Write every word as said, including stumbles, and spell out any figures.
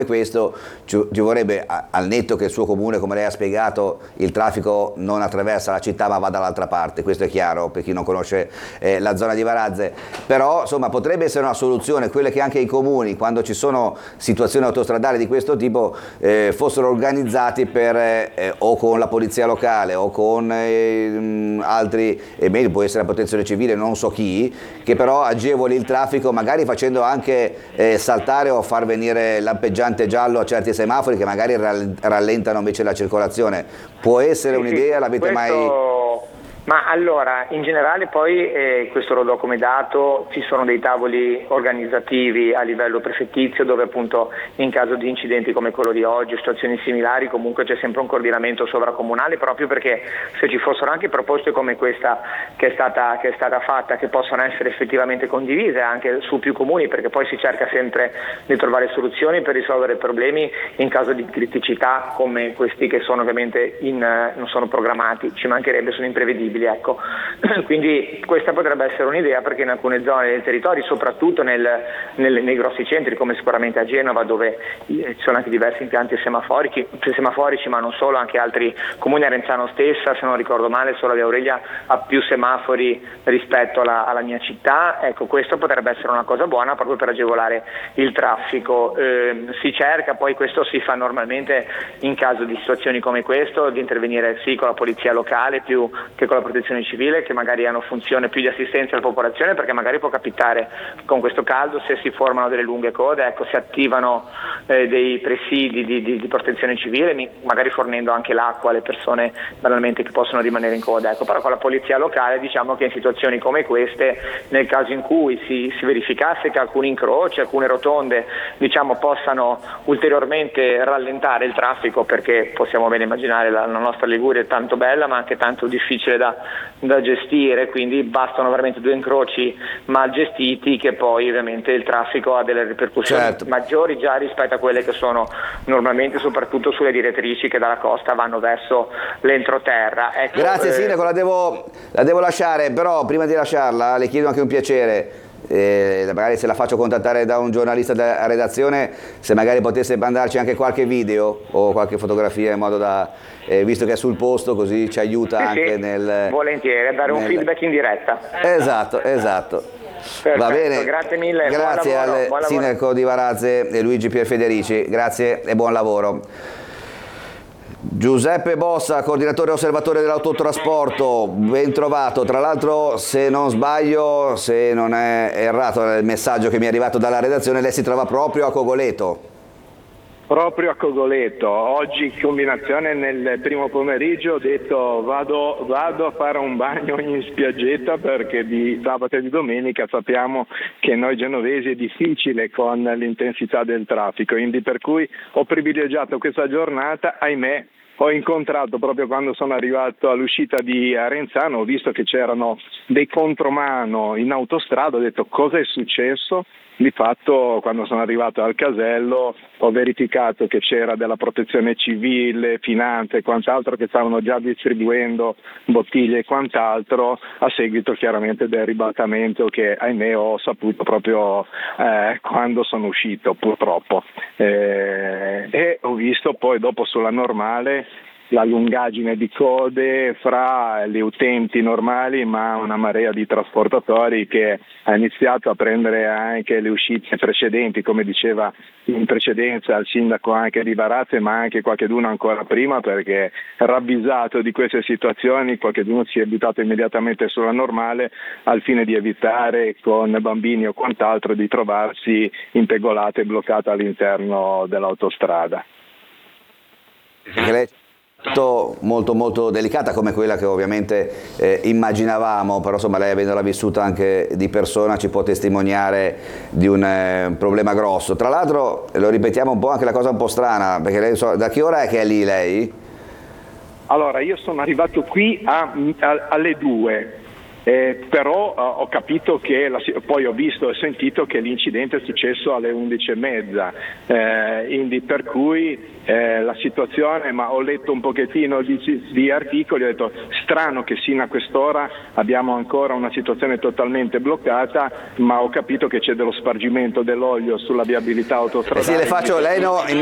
questo ci, ci vorrebbe, al netto che il suo comune, come lei ha spiegato, il traffico non attraversa la città ma va dall'altra parte, questo è chiaro per chi non conosce eh, la zona di Varazze, però insomma potrebbe essere una soluzione quelle che anche i comuni, quando ci sono situazioni autostradali di questo tipo, eh, fossero organizzati per eh, o con la polizia locale o con eh, altri, e eh, può essere la protezione civile, non so chi, che però agevoli il traffico magari facendo anche eh, saltare o far venire lampeggianti giallo a certi semafori che magari rallentano invece la circolazione. Può essere sì, un'idea? sì, L'avete questo... mai... Ma allora, in generale poi, eh, questo lo do come dato, ci sono dei tavoli organizzativi a livello prefettizio dove appunto in caso di incidenti come quello di oggi, situazioni similari, comunque c'è sempre un coordinamento sovracomunale, proprio perché se ci fossero anche proposte come questa che è stata, che è stata fatta, che possono essere effettivamente condivise anche su più comuni, perché poi si cerca sempre di trovare soluzioni per risolvere problemi in caso di criticità come questi che sono ovviamente in, non sono programmati, ci mancherebbe, sono imprevedibili. Ecco. Quindi questa potrebbe essere un'idea, perché in alcune zone del territorio, soprattutto nel, nel, nei grossi centri come sicuramente a Genova, dove ci sono anche diversi impianti semaforici, semaforici ma non solo, anche altri comuni, a Renzano stessa, se non ricordo male, solo Via Aurelia ha più semafori rispetto alla, alla mia città. Ecco, questo potrebbe essere una cosa buona proprio per agevolare il traffico. Eh, si cerca, poi questo si fa normalmente in caso di situazioni come questo, di intervenire sì con la polizia locale più che con la protezione civile, che magari hanno funzione più di assistenza alla popolazione, perché magari può capitare con questo caldo, se si formano delle lunghe code, ecco, si attivano eh, dei presidi di, di, di protezione civile, magari fornendo anche l'acqua alle persone banalmente che possono rimanere in coda, ecco. Però con la polizia locale diciamo che in situazioni come queste, nel caso in cui si, si verificasse che alcuni incroci, alcune rotonde diciamo possano ulteriormente rallentare il traffico, perché possiamo bene immaginare la, la nostra Liguria è tanto bella ma anche tanto difficile da, da gestire, quindi bastano veramente due incroci mal gestiti che poi ovviamente il traffico ha delle ripercussioni certo. maggiori già rispetto a quelle che sono normalmente, soprattutto sulle direttrici che dalla costa vanno verso l'entroterra. Ecco, grazie eh... Sindaco, la devo, la devo lasciare, però prima di lasciarla le chiedo anche un piacere. Eh, magari se la faccio contattare da un giornalista della redazione, se magari potesse mandarci anche qualche video o qualche fotografia in modo da, eh, visto che è sul posto, così ci aiuta sì, anche sì, nel... volentieri, a dare nel... un feedback in diretta. Esatto, esatto. Perfetto, va bene, grazie mille, grazie buon lavoro, al buon sindaco lavoro. di Varazze Luigi Pierfederici, grazie e buon lavoro. Giuseppe Bossa, coordinatore osservatore dell'autotrasporto, ben trovato. Tra l'altro, se non sbaglio, se non è errato il messaggio che mi è arrivato dalla redazione, lei si trova proprio a Cogoleto. Proprio a Cogoleto, oggi in combinazione nel primo pomeriggio ho detto vado, vado a fare un bagno in spiaggetta, perché di sabato e di domenica sappiamo che noi genovesi è difficile con l'intensità del traffico, quindi per cui ho privilegiato questa giornata, ahimè. Ho incontrato proprio quando sono arrivato all'uscita di Arenzano, ho visto che c'erano dei contromano in autostrada, ho detto cosa è successo? Di fatto quando sono arrivato al casello ho verificato che c'era della protezione civile, finanze e quant'altro che stavano già distribuendo bottiglie e quant'altro, a seguito chiaramente del ribaltamento che ahimè ho saputo proprio eh, quando sono uscito purtroppo. Eh, e ho visto poi dopo sulla normale la lungaggine di code fra gli utenti normali ma una marea di trasportatori che ha iniziato a prendere anche le uscite precedenti, come diceva in precedenza il sindaco anche di Varazze, ma anche qualcheduno ancora prima, perché ravvisato di queste situazioni qualcheduno si è buttato immediatamente sulla normale al fine di evitare con bambini o quant'altro di trovarsi impegolato e bloccato all'interno dell'autostrada. Molto molto delicata come quella che ovviamente eh, immaginavamo, però insomma lei avendola vissuta anche di persona ci può testimoniare di un eh, problema grosso. Tra l'altro lo ripetiamo un po' anche la cosa un po' strana, perché lei, so, da che ora è che è lì lei? Allora io sono arrivato qui a, a, alle due. Eh, però eh, ho capito che la, poi ho visto e sentito che l'incidente è successo alle undici e mezza, eh, quindi per cui eh, la situazione, ma ho letto un pochettino di, di articoli, ho detto strano che sino a quest'ora abbiamo ancora una situazione totalmente bloccata, ma ho capito che c'è dello spargimento dell'olio sulla viabilità autostradale. Eh sì, le faccio, lei no,